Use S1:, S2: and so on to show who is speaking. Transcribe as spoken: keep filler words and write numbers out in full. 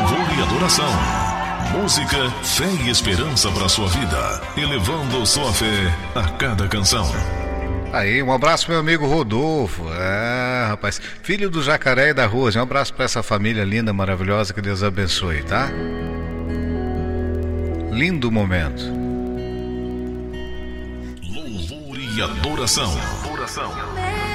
S1: louvor e adoração. Música, fé e esperança para sua vida, elevando sua fé a cada canção.
S2: Aí, um abraço meu amigo Rodolfo. É, rapaz, filho do Jacaré e da Rose. Um abraço para essa família linda, maravilhosa, que Deus abençoe, tá? Lindo momento.
S1: Louvor e adoração. Adoração.